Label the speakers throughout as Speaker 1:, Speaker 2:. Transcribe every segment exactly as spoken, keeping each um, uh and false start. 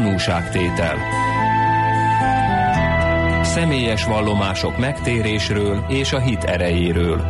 Speaker 1: Tanúságtétel. Személyes vallomások megtérésről és a hit erejéről.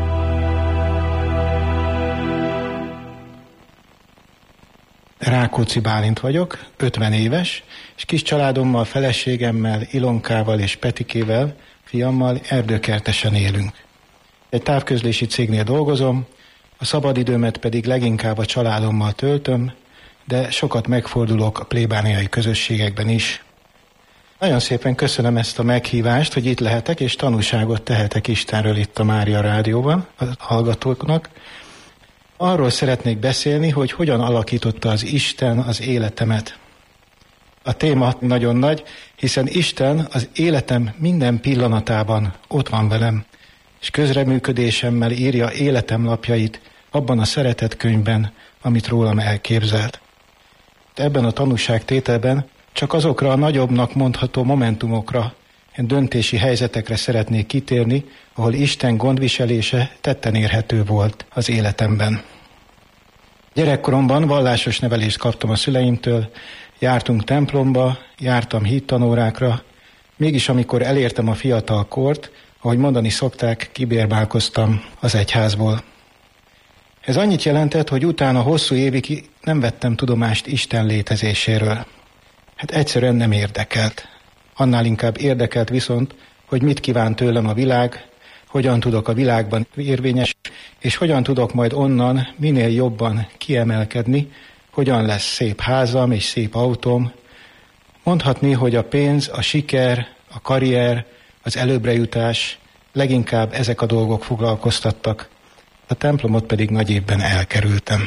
Speaker 2: Rákóczi Bálint vagyok, ötven éves, és kis családommal, feleségemmel, Ilonkával és Petikével, fiammal Erdőkertesen élünk. Egy távközlési cégnél dolgozom, a szabadidőmet pedig leginkább a családommal töltöm, de sokat megfordulok a plébániai közösségekben is. Nagyon szépen köszönöm ezt a meghívást, hogy itt lehetek, és tanúságot tehetek Istenről itt a Mária Rádióban a hallgatóknak. Arról szeretnék beszélni, hogy hogyan alakította az Isten az életemet. A téma nagyon nagy, hiszen Isten az életem minden pillanatában ott van velem, és közreműködésemmel írja életem lapjait abban a szeretett könyvben, amit rólam elképzelt. Ebben a tanúságtételben csak azokra a nagyobbnak mondható momentumokra, döntési helyzetekre szeretnék kitérni, ahol Isten gondviselése tetten érhető volt az életemben. Gyerekkoromban vallásos nevelést kaptam a szüleimtől, jártunk templomba, jártam hittanórákra, mégis amikor elértem a fiatal kort, ahogy mondani szokták, kibérbálkoztam az egyházból. Ez annyit jelentett, hogy utána hosszú évig nem vettem tudomást Isten létezéséről. Hát egyszerűen nem érdekelt. Annál inkább érdekelt viszont, hogy mit kíván tőlem a világ, hogyan tudok a világban érvényes, és hogyan tudok majd onnan minél jobban kiemelkedni, hogyan lesz szép házam és szép autóm. Mondhatni, hogy a pénz, a siker, a karrier, az előbbrejutás, leginkább ezek a dolgok foglalkoztattak. A templomot pedig nagy évben elkerültem.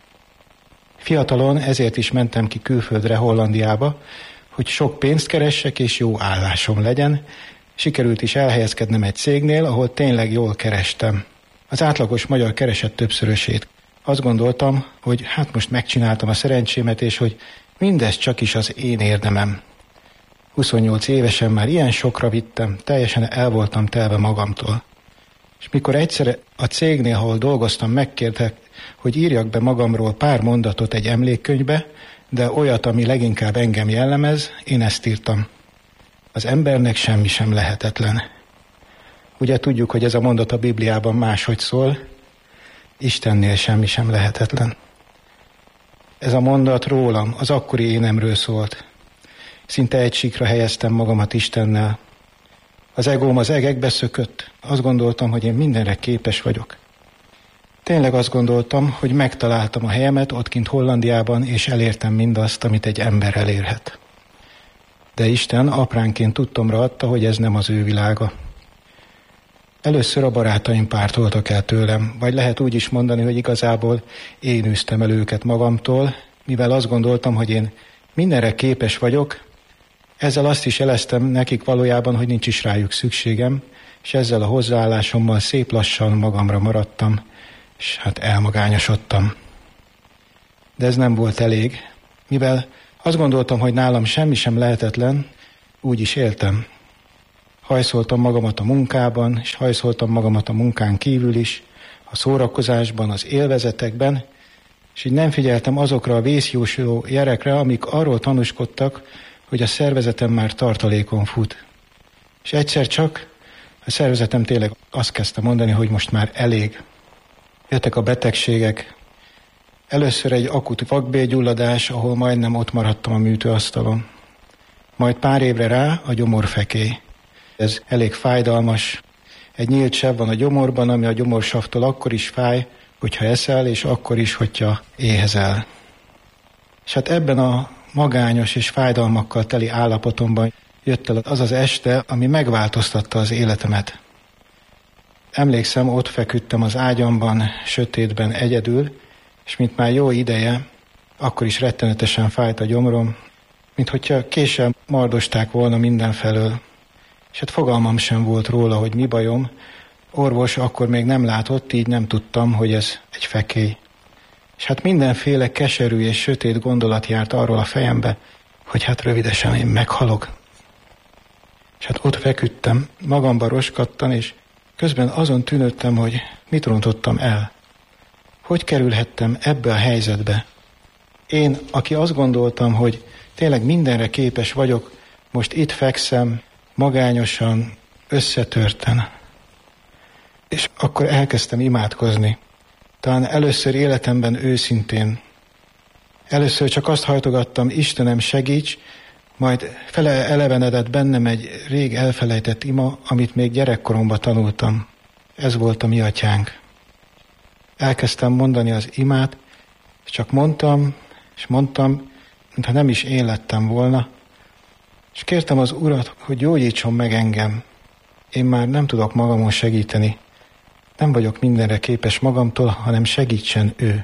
Speaker 2: Fiatalon ezért is mentem ki külföldre, Hollandiába, hogy sok pénzt keressek és jó állásom legyen. Sikerült is elhelyezkednem egy cégnél, ahol tényleg jól kerestem. Az átlagos magyar keresett többszörösét. Azt gondoltam, hogy hát most megcsináltam a szerencsémet, és hogy mindez csak is az én érdemem. huszonnyolc évesen már ilyen sokra vittem, teljesen el voltam telve magamtól. És mikor egyszer a cégnél, ahol dolgoztam, megkértek, hogy írjak be magamról pár mondatot egy emlékkönyvbe, de olyat, ami leginkább engem jellemez, én ezt írtam. Az embernek semmi sem lehetetlen. Ugye tudjuk, hogy ez a mondat a Bibliában máshogy szól, Istennél semmi sem lehetetlen. Ez a mondat rólam, az akkori énemről szólt. Szinte egy síkra helyeztem magamat Istennel. Az egóm az egekbe szökött. Azt gondoltam, hogy én mindenre képes vagyok. Tényleg azt gondoltam, hogy megtaláltam a helyemet ott kint Hollandiában, és elértem mindazt, amit egy ember elérhet. De Isten apránként tudtomra adta, hogy ez nem az ő világa. Először a barátaim pártoltak el tőlem, vagy lehet úgy is mondani, hogy igazából én űztem el őket magamtól, mivel azt gondoltam, hogy én mindenre képes vagyok. Ezzel azt is jeleztem nekik valójában, hogy nincs is rájuk szükségem, és ezzel a hozzáállásommal szép lassan magamra maradtam, és hát elmagányosodtam. De ez nem volt elég, mivel azt gondoltam, hogy nálam semmi sem lehetetlen, úgy is éltem. Hajszoltam magamat a munkában, és hajszoltam magamat a munkán kívül is, a szórakozásban, az élvezetekben, és így nem figyeltem azokra a vészjósoló jelekre, amik arról tanúskodtak, hogy a szervezetem már tartalékon fut. És egyszer csak a szervezetem tényleg azt kezdte mondani, hogy most már elég. Jöttek a betegségek. Először egy akut vakbélgyulladás, ahol majdnem ott maradtam a műtőasztalon. Majd pár évre rá a gyomorfekély. Ez elég fájdalmas. Egy nyílt seb van a gyomorban, ami a gyomorsavtól akkor is fáj, hogyha eszel, és akkor is, hogyha éhezel. És hát ebben a magányos és fájdalmakkal teli állapotomban jött el az az este, ami megváltoztatta az életemet. Emlékszem, ott feküdtem az ágyamban, sötétben egyedül, és mint már jó ideje, akkor is rettenetesen fájt a gyomrom, mint hogyha késsel mardosták volna mindenfelől. És hát fogalmam sem volt róla, hogy mi bajom. Orvos akkor még nem látott, így nem tudtam, hogy ez egy fekély. És hát mindenféle keserű és sötét gondolat járt arról a fejembe, hogy hát rövidesen én meghalok. És hát ott feküdtem, magamba roskadtan, és közben azon tűnődtem, hogy mit rontottam el. Hogy kerülhettem ebbe a helyzetbe? Én, aki azt gondoltam, hogy tényleg mindenre képes vagyok, most itt fekszem, magányosan, összetörten. És akkor elkezdtem imádkozni. Talán először életemben őszintén. Először csak azt hajtogattam, Istenem, segíts, majd fele elevenedett bennem egy rég elfelejtett ima, amit még gyerekkoromban tanultam. Ez volt a mi atyánk. Elkezdtem mondani az imát, és csak mondtam, és mondtam, mintha nem is én lettem volna, és kértem az Urat, hogy gyógyítson meg engem. Én már nem tudok magamon segíteni. Nem vagyok mindenre képes magamtól, hanem segítsen ő.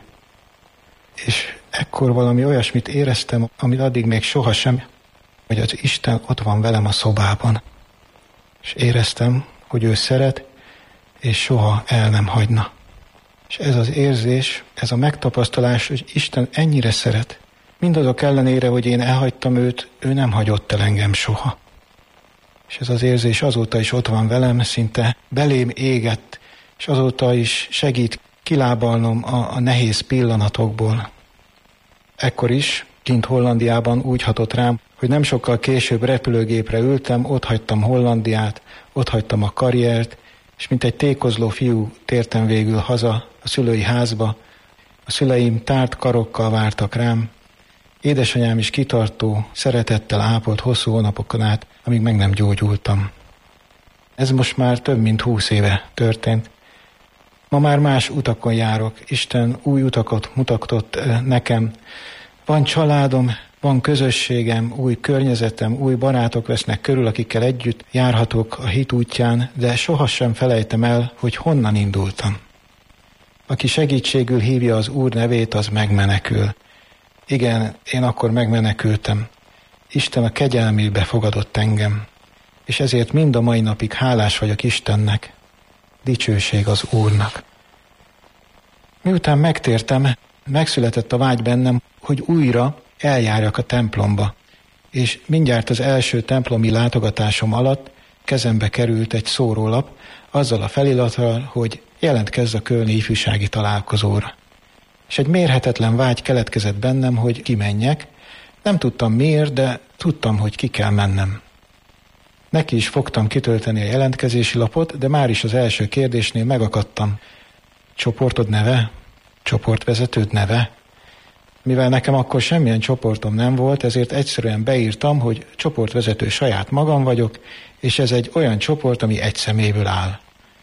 Speaker 2: És ekkor valami olyasmit éreztem, amit addig még sohasem, hogy az Isten ott van velem a szobában. És éreztem, hogy ő szeret, és soha el nem hagyna. És ez az érzés, ez a megtapasztalás, hogy Isten ennyire szeret, mindazok ellenére, hogy én elhagytam őt, ő nem hagyott el engem soha. És ez az érzés azóta is ott van velem, szinte belém égett, és azóta is segít kilábalnom a, a nehéz pillanatokból. Ekkor is, kint Hollandiában úgy hatott rám, hogy nem sokkal később repülőgépre ültem, ott hagytam Hollandiát, ott hagytam a karriert, és mint egy tékozló fiú tértem végül haza a szülői házba. A szüleim tárt karokkal vártak rám. Édesanyám is kitartó, szeretettel ápolt hosszú hónapokon át, amíg meg nem gyógyultam. Ez most már több mint húsz éve történt. Ma már más utakon járok. Isten új utakat mutatott nekem. Van családom, van közösségem, új környezetem, új barátok vesznek körül, akikkel együtt járhatok a hit útján, de sohasem felejtem el, hogy honnan indultam. Aki segítségül hívja az Úr nevét, az megmenekül. Igen, én akkor megmenekültem. Isten a kegyelmébe fogadott engem, és ezért mind a mai napig hálás vagyok Istennek. Dicsőség az Úrnak. Miután megtértem, megszületett a vágy bennem, hogy újra eljárjak a templomba, és mindjárt az első templomi látogatásom alatt kezembe került egy szórólap, azzal a felirattal, hogy jelentkezz a kölni ifjúsági találkozóra. És egy mérhetetlen vágy keletkezett bennem, hogy kimenjek. Nem tudtam miért, de tudtam, hogy ki kell mennem. Neki is fogtam kitölteni a jelentkezési lapot, de már is az első kérdésnél megakadtam. Csoportod neve? Csoportvezetőd neve? Mivel nekem akkor semmilyen csoportom nem volt, ezért egyszerűen beírtam, hogy csoportvezető saját magam vagyok, és ez egy olyan csoport, ami egy személyből áll.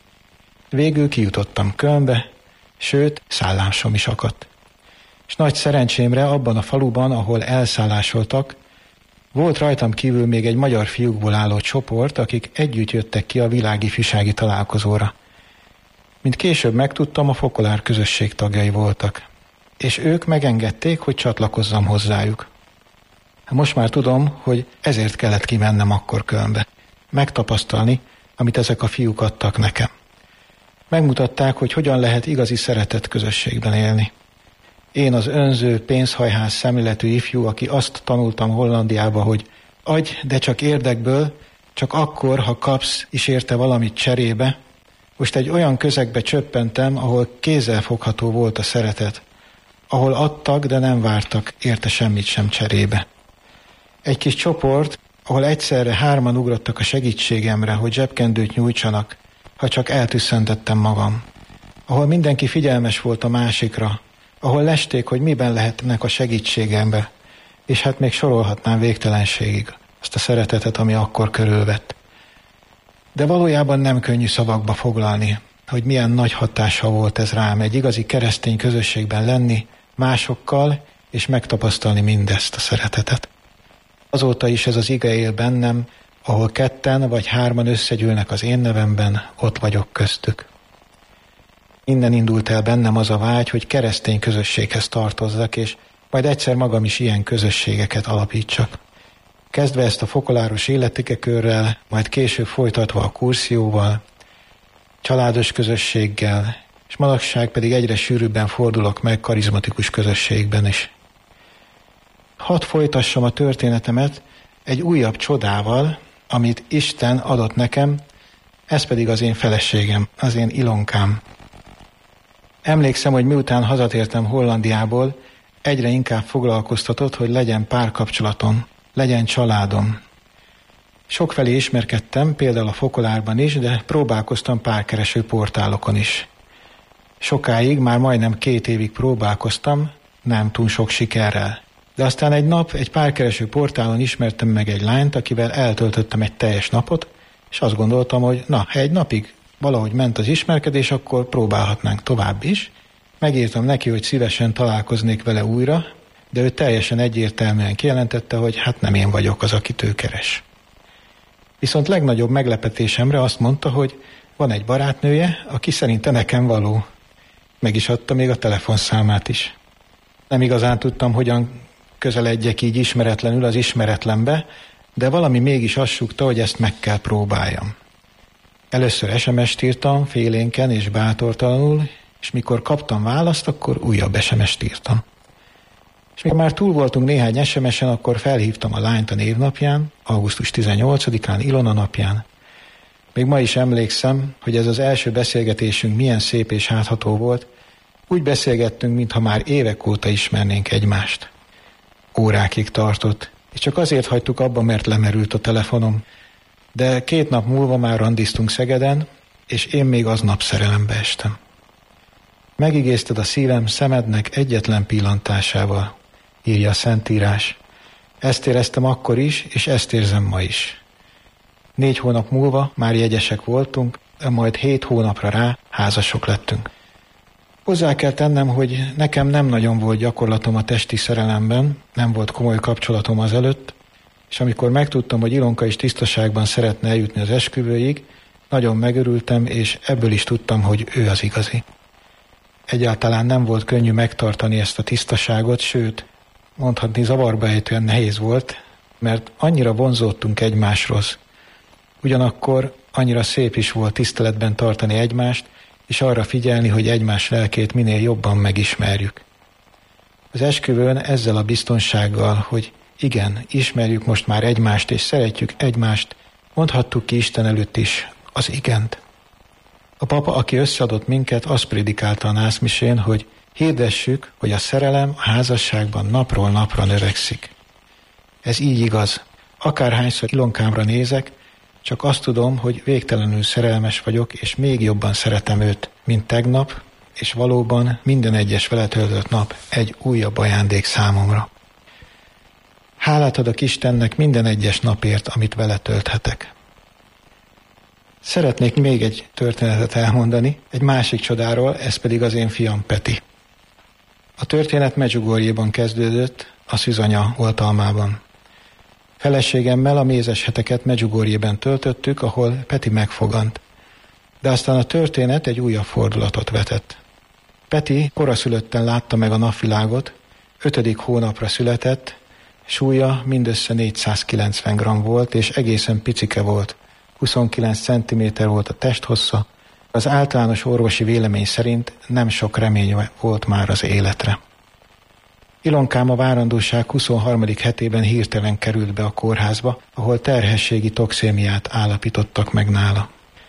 Speaker 2: Végül kijutottam Kölnbe, sőt, szállásom is akadt. És nagy szerencsémre abban a faluban, ahol elszállásoltak, volt rajtam kívül még egy magyar fiúkból álló csoport, akik együtt jöttek ki a világifjúsági találkozóra. Mint később megtudtam, a Fokolár közösség tagjai voltak, és ők megengedték, hogy csatlakozzam hozzájuk. Most már tudom, hogy ezért kellett kimennem akkor Kölnbe. Megtapasztalni, amit ezek a fiúk adtak nekem. Megmutatták, hogy hogyan lehet igazi szeretett közösségben élni. Én az önző, pénzhajház szemléletű ifjú, aki azt tanultam Hollandiába, hogy adj, de csak érdekből, csak akkor, ha kapsz is érte valamit cserébe. Most egy olyan közegbe csöppentem, ahol kézzelfogható volt a szeretet, ahol adtak, de nem vártak érte semmit sem cserébe. Egy kis csoport, ahol egyszerre hárman ugrottak a segítségemre, hogy zsebkendőt nyújtsanak, ha csak eltüsszentettem magam. Ahol mindenki figyelmes volt a másikra, ahol lesték, hogy miben lehetnek a segítségembe, és hát még sorolhatnám végtelenségig azt a szeretetet, ami akkor körülvett. De valójában nem könnyű szavakba foglalni, hogy milyen nagy hatása volt ez rám, egy igazi keresztény közösségben lenni, másokkal, és megtapasztalni mindezt a szeretetet. Azóta is ez az ige él bennem, ahol ketten vagy hárman összegyűlnek az én nevemben, ott vagyok köztük. Innen indult el bennem az a vágy, hogy keresztény közösséghez tartozzak, és majd egyszer magam is ilyen közösségeket alapítsak. Kezdve ezt a fokoláros életikekörrel, majd később folytatva a kurszióval, családos közösséggel, és manapság pedig egyre sűrűbben fordulok meg karizmatikus közösségben is. Hadd folytassam a történetemet egy újabb csodával, amit Isten adott nekem, ez pedig az én feleségem, az én Ilonkám. Emlékszem, hogy miután hazatértem Hollandiából, egyre inkább foglalkoztatott, hogy legyen párkapcsolatom, legyen családom. Sokfelé ismerkedtem, például a Fokolárban is, de próbálkoztam párkereső portálokon is. Sokáig, már majdnem két évig próbálkoztam, nem túl sok sikerrel. De aztán egy nap egy párkereső portálon ismertem meg egy lányt, akivel eltöltöttem egy teljes napot, és azt gondoltam, hogy na, ha egy napig valahogy ment az ismerkedés, akkor próbálhatnánk tovább is. Megírtam neki, hogy szívesen találkoznék vele újra, de ő teljesen egyértelműen kijelentette, hogy hát nem én vagyok az, akit ő keres. Viszont legnagyobb meglepetésemre azt mondta, hogy van egy barátnője, aki szerinte nekem való. Meg is adta még a telefonszámát is. Nem igazán tudtam, hogyan közeledjek így ismeretlenül az ismeretlenbe, de valami mégis azt súgta, hogy ezt meg kell próbáljam. Először es em est írtam, félénken és bátortalanul, és mikor kaptam választ, akkor újabb es em est írtam. És mikor már túl voltunk néhány es em esen, akkor felhívtam a lányt a névnapján, augusztus tizennyolcadikán, Ilona napján. Még ma is emlékszem, hogy ez az első beszélgetésünk milyen szép és átható volt. Úgy beszélgettünk, mintha már évek óta ismernénk egymást. Órákig tartott, és csak azért hagytuk abba, mert lemerült a telefonom. De két nap múlva már randiztunk Szegeden, és én még aznap szerelembe estem. Megigézted a szívem szemednek egyetlen pillantásával, írja a Szentírás. Ezt éreztem akkor is, és ezt érzem ma is. Négy hónap múlva már jegyesek voltunk, de majd hét hónapra rá házasok lettünk. Hozzá kell tennem, hogy nekem nem nagyon volt gyakorlatom a testi szerelemben, nem volt komoly kapcsolatom azelőtt, és amikor megtudtam, hogy Ilonka is tisztaságban szeretne eljutni az esküvőig, nagyon megörültem, és ebből is tudtam, hogy ő az igazi. Egyáltalán nem volt könnyű megtartani ezt a tisztaságot, sőt, mondhatni zavarba ejtően nehéz volt, mert annyira vonzódtunk egymáshoz. Ugyanakkor annyira szép is volt tiszteletben tartani egymást, és arra figyelni, hogy egymás lelkét minél jobban megismerjük. Az esküvőn ezzel a biztonsággal, hogy igen, ismerjük most már egymást, és szeretjük egymást, mondhattuk ki Isten előtt is az igent. A papa, aki összeadott minket, azt prédikálta a nászmisén, hogy hirdessük, hogy a szerelem a házasságban napról napra növekszik. Ez így igaz. Akárhányszor Ilonkámra nézek, csak azt tudom, hogy végtelenül szerelmes vagyok, és még jobban szeretem őt, mint tegnap, és valóban minden egyes vele töltött nap egy újabb ajándék számomra. Hálát adok Istennek minden egyes napért, amit vele tölthetek. Szeretnék még egy történetet elmondani, egy másik csodáról, ez pedig az én fiam Peti. A történet Medjugorjéban kezdődött, a Szűzanya oltalmában. Feleségemmel a mézes heteket Medjugorjében töltöttük, ahol Peti megfogant. De aztán a történet egy újabb fordulatot vetett. Peti koraszülötten látta meg a napvilágot, ötödik hónapra született, súlya mindössze négyszázkilencven gramm volt, és egészen picike volt. huszonkilenc centiméter volt a testhossza. Az általános orvosi vélemény szerint nem sok remény volt már az életre. Ilonkám a várandóság huszonharmadik hetében hirtelen került be a kórházba, ahol terhességi toxémiát állapítottak meg nála.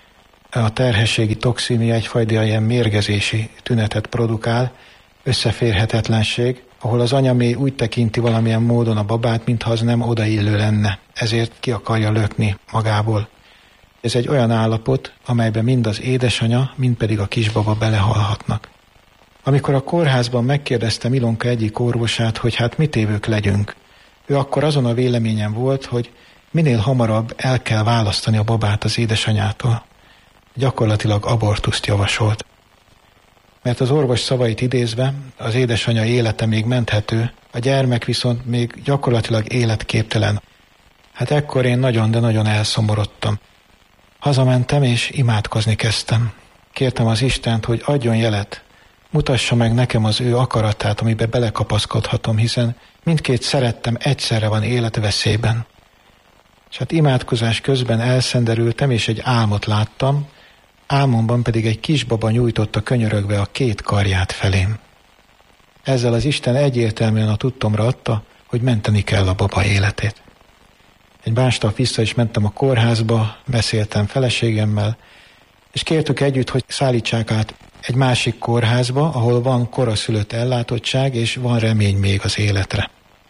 Speaker 2: A terhességi toxémia egyfajta ilyen mérgezési tünetet produkál, összeférhetetlenség, ahol az anyaméh úgy tekinti valamilyen módon a babát, mintha az nem odaillő lenne, ezért ki akarja lökni magából. Ez egy olyan állapot, amelyben mind az édesanya, mind pedig a kisbaba belehalhatnak. Amikor a kórházban megkérdeztem Ilonka egyik orvosát, hogy hát mit évők legyünk, ő akkor azon a véleményen volt, hogy minél hamarabb el kell választani a babát az édesanyától. Gyakorlatilag abortuszt javasolt. Mert az orvos szavait idézve, az édesanya élete még menthető, a gyermek viszont még gyakorlatilag életképtelen. Hát ekkor én nagyon, de nagyon elszomorodtam. Hazamentem és imádkozni kezdtem. Kértem az Istent, hogy adjon jelet, mutassa meg nekem az ő akaratát, amiben belekapaszkodhatom, hiszen mindkét szerettem egyszerre van életveszélyben. És hát imádkozás közben elszenderültem, és egy álmot láttam, álmomban pedig egy kisbaba nyújtotta könyörögve a két karját felém. Ezzel az Isten egyértelműen a tudtomra adta, hogy menteni kell a baba életét. Egy másnap vissza is mentem a kórházba, beszéltem feleségemmel, és kértük együtt, hogy szállítsák át egy másik kórházba, ahol van koraszülött ellátottság, és van remény még az életre.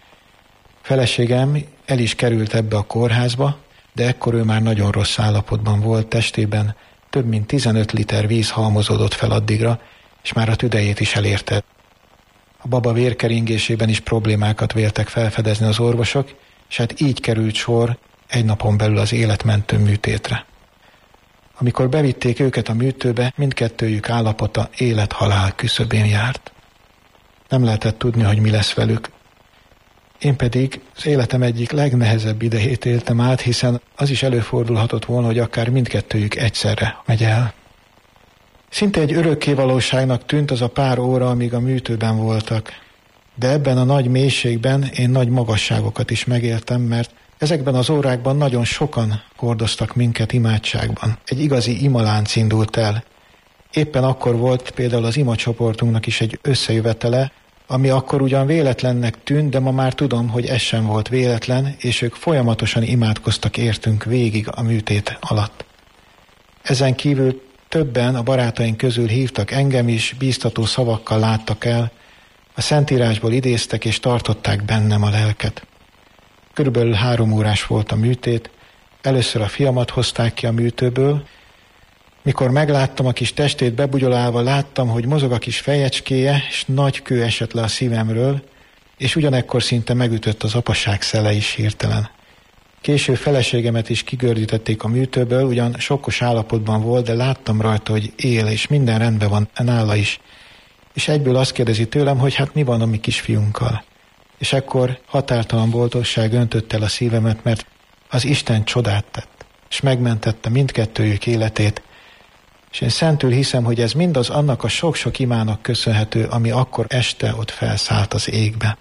Speaker 2: Feleségem el is került ebbe a kórházba, de ekkor ő már nagyon rossz állapotban volt, testében több mint tizenöt liter víz halmozódott fel addigra, és már a tüdejét is elérte. A baba vérkeringésében is problémákat véltek felfedezni az orvosok, és hát így került sor egy napon belül az életmentő műtétre. Amikor bevitték őket a műtőbe, mindkettőjük állapota élet-halál küszöbén járt. Nem lehetett tudni, hogy mi lesz velük. Én pedig az életem egyik legnehezebb idejét éltem át, hiszen az is előfordulhatott volna, hogy akár mindkettőjük egyszerre megy el. Szinte egy örökkévalóságnak tűnt az a pár óra, amíg a műtőben voltak. De ebben a nagy mélységben én nagy magasságokat is megéltem, mert ezekben az órákban nagyon sokan hordoztak minket imádságban. Egy igazi imalánc indult el. Éppen akkor volt például az imacsoportunknak is egy összejövetele, ami akkor ugyan véletlennek tűnt, de ma már tudom, hogy ez sem volt véletlen, és ők folyamatosan imádkoztak értünk végig a műtét alatt. Ezen kívül többen a barátaink közül hívtak engem is, bíztató szavakkal láttak el, a Szentírásból idéztek és tartották bennem a lelket. Körülbelül három órás volt a műtét, először a fiamat hozták ki a műtőből. Mikor megláttam a kis testét bebugyolálva, láttam, hogy mozog a kis fejecskéje, és nagy kő esett le a szívemről, és ugyanekkor szinte megütött az apaság szele is hirtelen. Később feleségemet is kigördítették a műtőből, ugyan sokkos állapotban volt, de láttam rajta, hogy él, és minden rendben van nála is. És egyből azt kérdezi tőlem, hogy hát mi van a mi kisfiunkkal. És ekkor határtalan boldogság öntött el a szívemet, mert az Isten csodát tett, és megmentette mindkettőjük életét, és én szentül hiszem, hogy ez mindaz annak a sok-sok imának köszönhető, ami akkor este ott felszállt az égbe.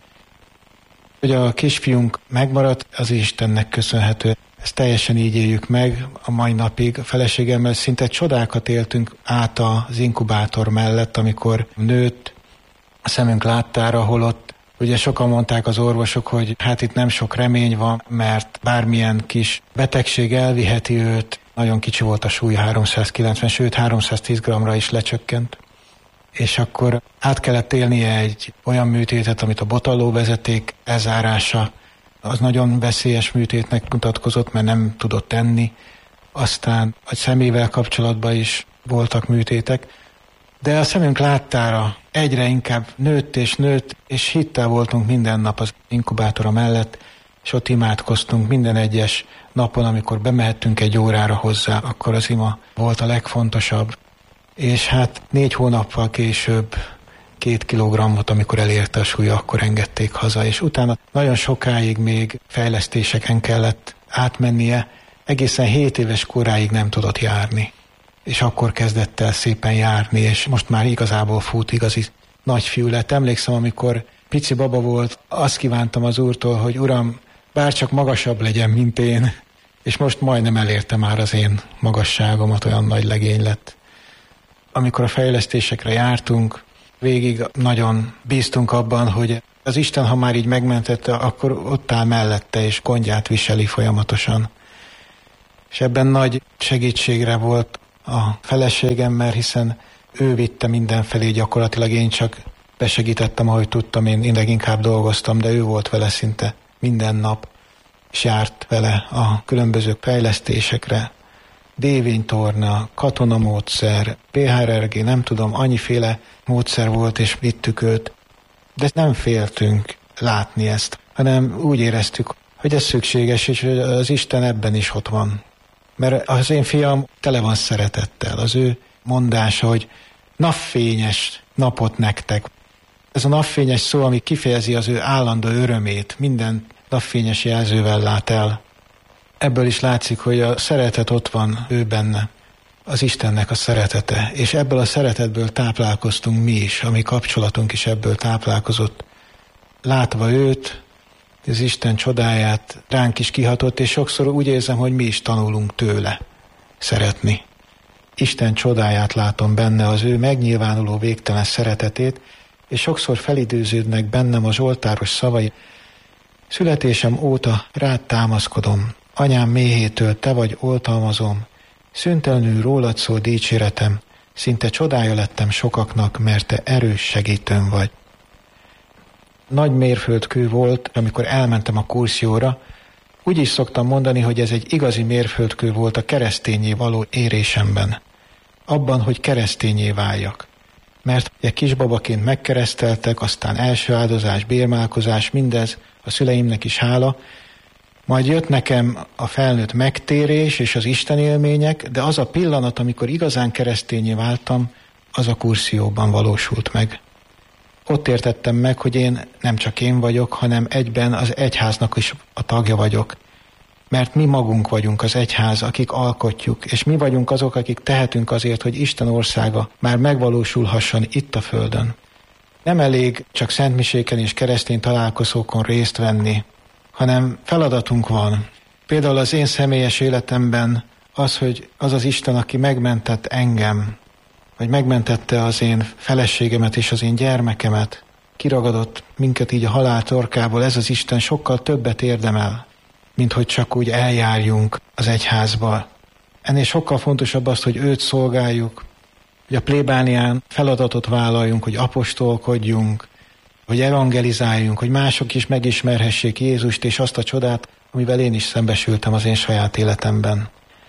Speaker 2: Hogy a kisfiunk megmaradt, az Istennek köszönhető. Ezt teljesen így éljük meg a mai napig. A feleségemmel szinte csodákat éltünk át az inkubátor mellett, amikor nőtt a szemünk láttára, holott ugye sokan mondták az orvosok, hogy hát itt nem sok remény van, mert bármilyen kis betegség elviheti őt. Nagyon kicsi volt a súly, háromszázkilencven, sőt háromszáztíz grammra is lecsökkent. És akkor át kellett élnie egy olyan műtétet, amit a botallóvezeték elzárása, az nagyon veszélyes műtétnek mutatkozott, mert nem tudott enni. Aztán a szemével kapcsolatban is voltak műtétek. De a szemünk láttára egyre inkább nőtt és nőtt, és hittel voltunk minden nap az inkubátora mellett, és ott imádkoztunk minden egyes napon, amikor bemehettünk egy órára hozzá, akkor az ima volt a legfontosabb. És hát négy hónappal később két kilogrammot, amikor elérte a súlya, akkor engedték haza, és utána nagyon sokáig még fejlesztéseken kellett átmennie, egészen hét éves koráig nem tudott járni. És akkor kezdett el szépen járni, és most már igazából fut, igazi nagyfiú lett. Emlékszem, amikor pici baba volt, azt kívántam az Úrtól, hogy Uram, bárcsak magasabb legyen, mint én, és most majdnem elérte már az én magasságomat, olyan nagy legény lett. Amikor a fejlesztésekre jártunk, végig nagyon bíztunk abban, hogy az Isten, ha már így megmentette, akkor ott áll mellette, és gondját viseli folyamatosan. És ebben nagy segítségre volt a feleségem, mert hiszen ő vitte mindenfelé gyakorlatilag, én csak besegítettem, ahogy tudtam, én leginkább dolgoztam, de ő volt vele szinte minden nap, és járt vele a különböző fejlesztésekre. Dévénytorna, katonamódszer, pé há er gé, nem tudom, annyiféle módszer volt, és vittük őt. De nem féltünk látni ezt, hanem úgy éreztük, hogy ez szükséges, és az Isten ebben is ott van. Mert az én fiam tele van szeretettel. Az ő mondása, hogy napfényes napot nektek. Ez a napfényes szó, ami kifejezi az ő állandó örömét, minden napfényes jelzővel lát el. Ebből is látszik, hogy a szeretet ott van ő benne, az Istennek a szeretete, és ebből a szeretetből táplálkoztunk mi is, a mi kapcsolatunk is ebből táplálkozott. Látva őt, az Isten csodáját ránk is kihatott, és sokszor úgy érzem, hogy mi is tanulunk tőle szeretni. Isten csodáját látom benne, az ő megnyilvánuló végtelen szeretetét, és sokszor felidőződnek bennem a zsoltáros szavai. Születésem óta rád támaszkodom, anyám méhétől te vagy oltalmazom, szüntelenül rólad szól dicséretem, Szinte csodája lettem sokaknak, mert te erős segítőm vagy. Nagy mérföldkő volt, amikor elmentem a kurszióra. Úgy is szoktam mondani, hogy ez egy igazi mérföldkő volt a keresztényé való érésemben. Abban, hogy keresztényé váljak. Mert egy kisbabaként megkereszteltek, aztán első áldozás, bérmálkozás, mindez, a szüleimnek is hála. Majd jött nekem a felnőtt megtérés és az Isten élmények, de az a pillanat, amikor igazán keresztényé váltam, az a kurszióban valósult meg. Ott értettem meg, hogy én nem csak én vagyok, hanem egyben az egyháznak is a tagja vagyok. Mert mi magunk vagyunk az egyház, akik alkotjuk, és mi vagyunk azok, akik tehetünk azért, hogy Isten országa már megvalósulhasson itt a földön. Nem elég csak szentmiséken és keresztény találkozókon részt venni, hanem feladatunk van. Például az én személyes életemben az, hogy az az Isten, aki megmentett engem, vagy megmentette az én feleségemet és az én gyermekemet, kiragadott minket így a halál torkából, ez az Isten sokkal többet érdemel, mint hogy csak úgy eljárjunk az egyházba. Ennél sokkal fontosabb az, hogy őt szolgáljuk, hogy a plébánián feladatot vállaljunk, hogy apostolkodjunk, hogy evangelizáljunk, hogy mások is megismerhessék Jézust és azt a csodát, amivel én is szembesültem az én saját életemben.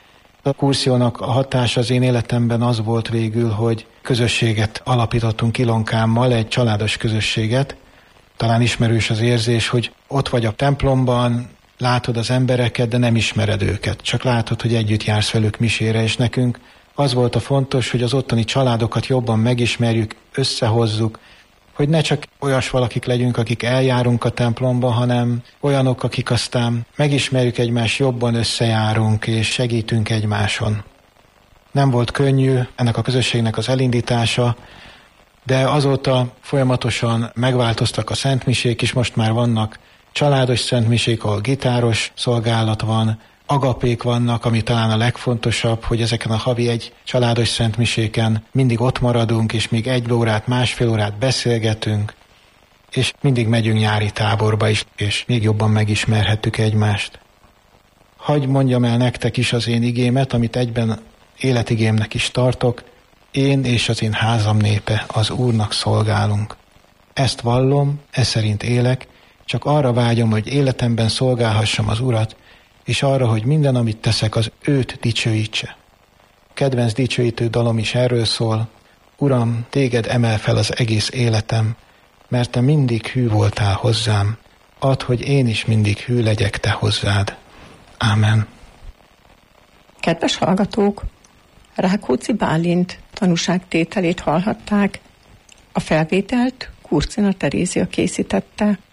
Speaker 2: A kursziónak a hatása az én életemben az volt végül, hogy közösséget alapítottunk Ilonkámmal, egy családos közösséget. Talán ismerős az érzés, hogy ott vagy a templomban, látod az embereket, de nem ismered őket. Csak látod, hogy együtt jársz velük misére, és nekünk az volt a fontos, hogy az ottani családokat jobban megismerjük, összehozzuk, hogy ne csak olyas valakik legyünk, akik eljárunk a templomba, hanem olyanok, akik aztán megismerjük egymást, jobban összejárunk és segítünk egymáson. Nem volt könnyű ennek a közösségnek az elindítása, de azóta folyamatosan megváltoztak a szentmisék is, most már vannak családos szentmisék, ahol gitáros szolgálat van, agapék vannak, ami talán a legfontosabb, hogy ezeken a havi egy családos szentmiséken mindig ott maradunk, és még egy órát, másfél órát beszélgetünk, és mindig megyünk nyári táborba is, és még jobban megismerhettük egymást. Hagy mondjam el nektek is az én igémet, amit egyben életigémnek is tartok, én és az én házam népe az Úrnak szolgálunk. Ezt vallom, ez szerint élek, csak arra vágyom, hogy életemben szolgálhassam az Urat, és arra, hogy minden, amit teszek, az őt dicsőítse. Kedvenc dicsőítő dalom is erről szól: Uram, téged emel fel az egész életem, mert te mindig hű voltál hozzám. Add, hogy én is mindig hű legyek te hozzád. Ámen.
Speaker 3: Kedves hallgatók, Rákóczi Bálint tanúságtételét hallhatták. A felvételt Kurcina Terézia készítette.